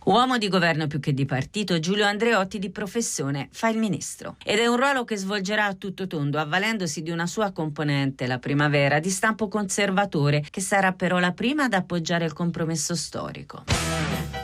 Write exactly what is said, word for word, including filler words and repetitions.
Uomo di governo più che di partito, Giulio Andreotti di professione fa il ministro. Ed è un ruolo che svolgerà a tutto tondo, avvalendosi di una sua componente, la Primavera, di stampo conservatore, che sarà però la prima ad appoggiare il compromesso storico.